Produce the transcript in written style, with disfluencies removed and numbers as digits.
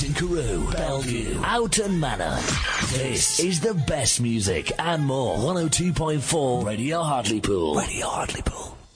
Martin Carew, Bellevue, Houghton Manor. This is the best music and more. 102.4 Radio Hartlepool. Radio Hartlepool.